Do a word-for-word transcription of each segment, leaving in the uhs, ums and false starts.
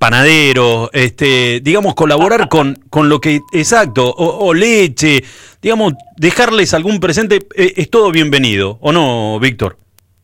panaderos, este, digamos, colaborar con, con lo que, exacto, o, o leche, digamos, dejarles algún presente, eh, es todo bienvenido, ¿o no, Víctor?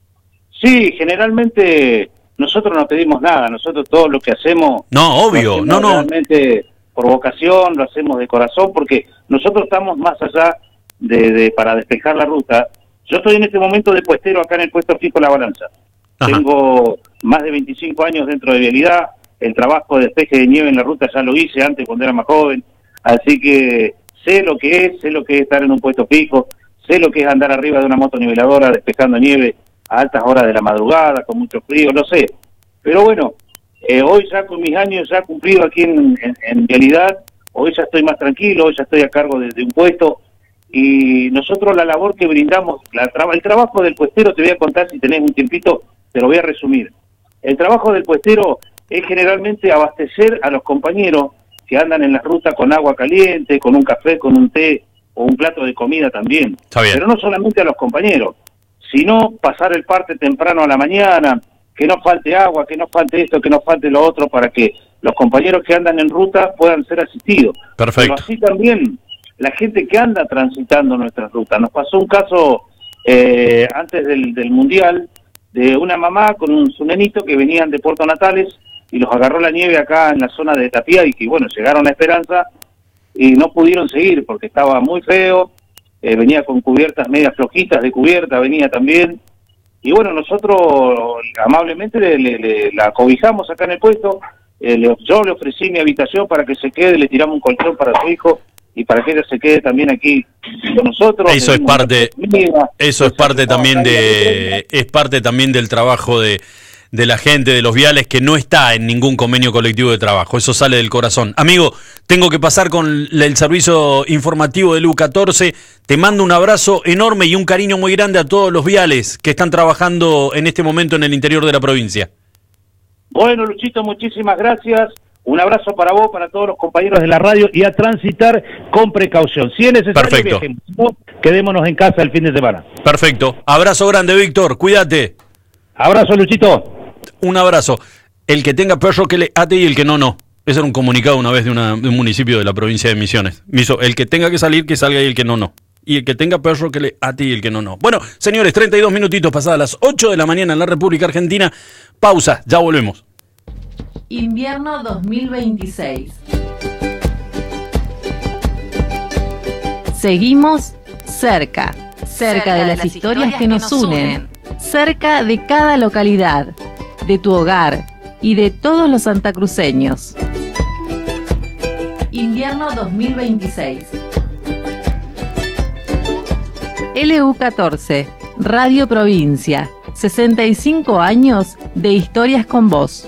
Sí, generalmente nosotros no pedimos nada, nosotros todo lo que hacemos... No, obvio, no, no. Realmente por vocación, lo hacemos de corazón, porque nosotros estamos más allá de, de para despejar la ruta. Yo estoy en este momento de puestero acá en el puesto fijo La Balanza. Ajá. Tengo más de veinticinco años dentro de vialidad, el trabajo de despeje de nieve en la ruta ya lo hice antes cuando era más joven, así que sé lo que es, sé lo que es estar en un puesto fijo, sé lo que es andar arriba de una motoniveladora despejando nieve a altas horas de la madrugada, con mucho frío, lo sé. Pero bueno, eh, hoy ya con mis años ya cumplido aquí en, en, en vialidad, hoy ya estoy más tranquilo, hoy ya estoy a cargo de, de un puesto, y nosotros la labor que brindamos, la, el trabajo del puestero, te voy a contar si tenés un tiempito, te lo voy a resumir. El trabajo del puestero es generalmente abastecer a los compañeros que andan en la ruta con agua caliente, con un café, con un té o un plato de comida también. Está bien. Pero no solamente a los compañeros, sino pasar el parte temprano a la mañana, que no falte agua, que no falte esto, que no falte lo otro, para que los compañeros que andan en ruta puedan ser asistidos. Perfecto. Pero así también la gente que anda transitando nuestras rutas. Nos pasó un caso eh, antes del, del Mundial, de una mamá con un, su nenito que venían de Puerto Natales y los agarró la nieve acá en la zona de Tapia y que bueno, llegaron a Esperanza y no pudieron seguir porque estaba muy feo, eh, venía con cubiertas medias flojitas de cubierta, venía también, y bueno, nosotros amablemente le, le, le, la cobijamos acá en el puesto, eh, le, yo le ofrecí mi habitación para que se quede, le tiramos un colchón para su hijo y para que ella se quede también aquí con nosotros. Eso es parte, eso es parte también de, es parte también del trabajo de, de la gente de los viales, que no está en ningún convenio colectivo de trabajo, eso sale del corazón. Amigo, tengo que pasar con el servicio informativo del U catorce, te mando un abrazo enorme y un cariño muy grande a todos los viales que están trabajando en este momento en el interior de la provincia. Bueno, Luchito, muchísimas gracias. Un abrazo para vos, para todos los compañeros de la radio, y a transitar con precaución. Si es necesario, perfecto, viajemos. No, quedémonos en casa el fin de semana. Perfecto. Abrazo grande, Víctor. Cuídate. Abrazo, Luchito. Un abrazo. El que tenga perro que le ate y el que no, no. Ese era un comunicado una vez de, una, de un municipio de la provincia de Misiones. Miso, el que tenga que salir, que salga, y el que no, no. Y el que tenga perro que le ate y el que no, no. Bueno, señores, treinta y dos minutitos pasadas las ocho de la mañana en la República Argentina. Pausa, ya volvemos. Invierno dos mil veintiséis. Seguimos cerca, cerca de las historias que nos unen, cerca de cada localidad, de tu hogar y de todos los santacruceños. Invierno dos mil veintiséis. L U catorce, Radio Provincia, sesenta y cinco años de historias con vos.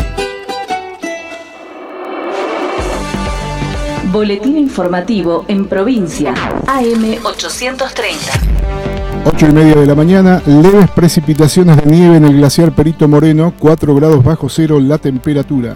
Boletín informativo en provincia, A M ochocientos treinta. ocho y media de la mañana, leves precipitaciones de nieve en el glaciar Perito Moreno, cuatro grados bajo cero la temperatura.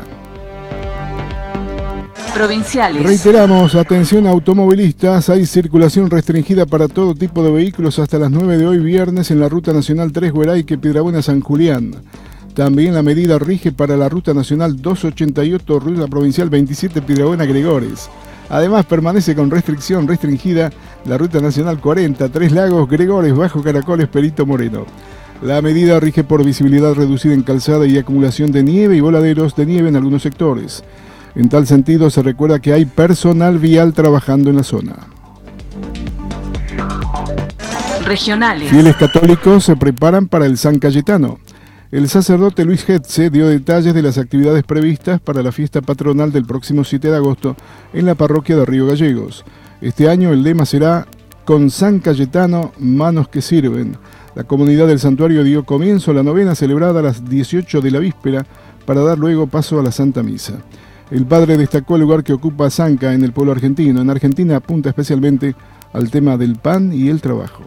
Provinciales. Reiteramos, atención automovilistas, hay circulación restringida para todo tipo de vehículos hasta las nueve de hoy viernes en la Ruta Nacional tres Hueraique Piedrabuena San Julián. También la medida rige para la Ruta Nacional doscientos ochenta y ocho, Ruta Provincial veintisiete Piedrabuena Gregores. Además permanece con restricción restringida la Ruta Nacional cuarenta, Tres Lagos, Gregores, Bajo Caracoles, Perito Moreno. La medida rige por visibilidad reducida en calzada y acumulación de nieve y voladeros de nieve en algunos sectores. En tal sentido, se recuerda que hay personal vial trabajando en la zona. Regionales. Fieles católicos se preparan para el San Cayetano. El sacerdote Luis Hetze dio detalles de las actividades previstas para la fiesta patronal del próximo siete de agosto en la parroquia de Río Gallegos. Este año el lema será «Con San Cayetano, manos que sirven». La comunidad del santuario dio comienzo a la novena celebrada a las dieciocho de la víspera para dar luego paso a la Santa Misa. El padre destacó el lugar que ocupa Zanca en el pueblo argentino. En Argentina apunta especialmente al tema del pan y el trabajo.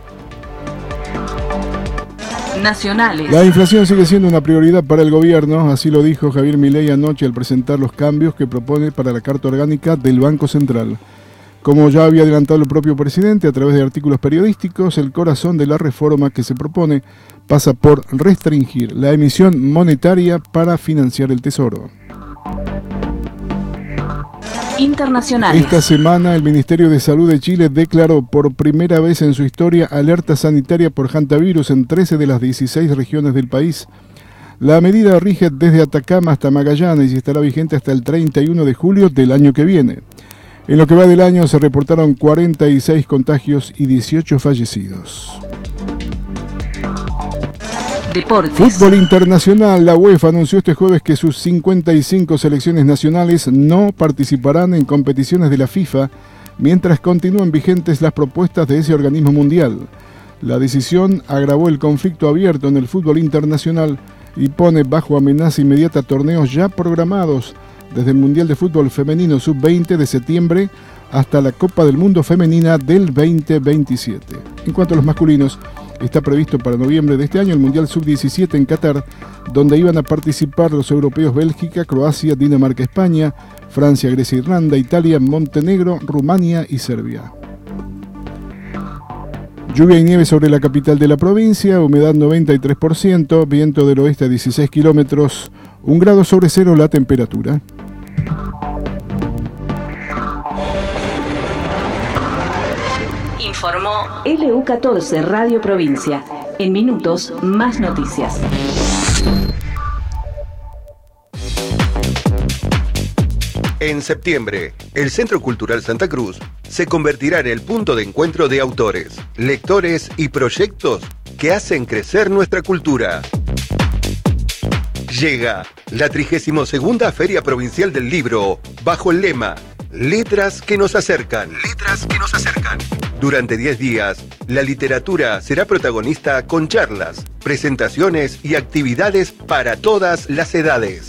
Nacionales. La inflación sigue siendo una prioridad para el gobierno, así lo dijo Javier Milei anoche al presentar los cambios que propone para la Carta Orgánica del Banco Central. Como ya había adelantado el propio presidente a través de artículos periodísticos, el corazón de la reforma que se propone pasa por restringir la emisión monetaria para financiar el Tesoro. internacionales. Esta semana el Ministerio de Salud de Chile declaró por primera vez en su historia alerta sanitaria por hantavirus en trece de las dieciséis regiones del país. La medida rige desde Atacama hasta Magallanes y estará vigente hasta el treinta y uno de julio del año que viene. En lo que va del año se reportaron cuarenta y seis contagios y dieciocho fallecidos. Deportes. Fútbol internacional. La UEFA anunció este jueves que sus cincuenta y cinco selecciones nacionales no participarán en competiciones de la FIFA mientras continúan vigentes las propuestas de ese organismo mundial. La decisión agravó el conflicto abierto en el fútbol internacional y pone bajo amenaza inmediata torneos ya programados desde el Mundial de Fútbol Femenino sub veinte de septiembre hasta la Copa del Mundo Femenina del veinte veintisiete. En cuanto a los masculinos, está previsto para noviembre de este año el Mundial sub diecisiete en Qatar, donde iban a participar los europeos Bélgica, Croacia, Dinamarca, España, Francia, Grecia, Irlanda, Italia, Montenegro, Rumania y Serbia. Lluvia y nieve sobre la capital de la provincia, humedad noventa y tres por ciento, viento del oeste a dieciséis kilómetros, un grado sobre cero la temperatura. Informó L U catorce Radio Provincia. En minutos, más noticias. En septiembre, el Centro Cultural Santa Cruz se convertirá en el punto de encuentro de autores, lectores y proyectos que hacen crecer nuestra cultura. Llega la trigésima segunda Feria Provincial del Libro, bajo el lema Letras que nos acercan. Letras que nos acercan. Durante diez días, la literatura será protagonista con charlas, presentaciones y actividades para todas las edades.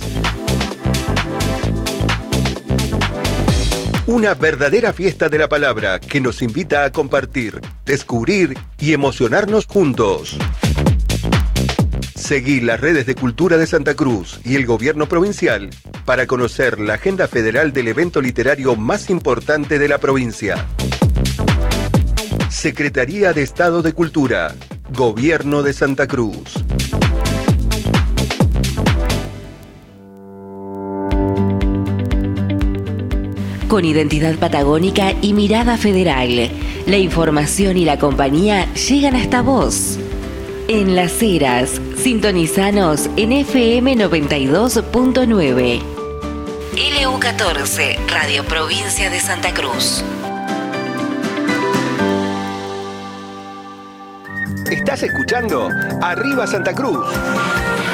Una verdadera fiesta de la palabra que nos invita a compartir, descubrir y emocionarnos juntos. Seguí las redes de Cultura de Santa Cruz y el Gobierno Provincial para conocer la agenda federal del evento literario más importante de la provincia. Secretaría de Estado de Cultura, Gobierno de Santa Cruz. Con identidad patagónica y mirada federal, la información y la compañía llegan hasta vos. En Las Heras, sintonizanos en F M noventa y dos punto nueve. L U catorce, Radio Provincia de Santa Cruz. ¿Estás escuchando? Arriba Santa Cruz.